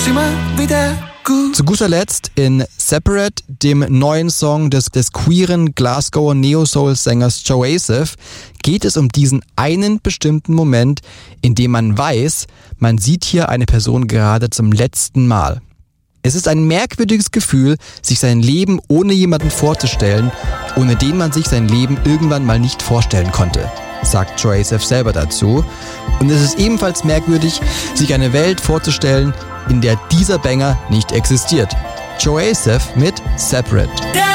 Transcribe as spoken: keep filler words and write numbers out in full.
ist immer wieder gut. Zu guter Letzt in Separate, dem neuen Song des, des queeren Glasgower Neo-Soul-Sängers Joaseph, geht es um diesen einen bestimmten Moment, in dem man weiß, man sieht hier eine Person gerade zum letzten Mal. Es ist ein merkwürdiges Gefühl, sich sein Leben ohne jemanden vorzustellen, ohne den man sich sein Leben irgendwann mal nicht vorstellen konnte, sagt Joaseph selber dazu. Und es ist ebenfalls merkwürdig, sich eine Welt vorzustellen, in der dieser Banger nicht existiert. Joaseph mit Separate.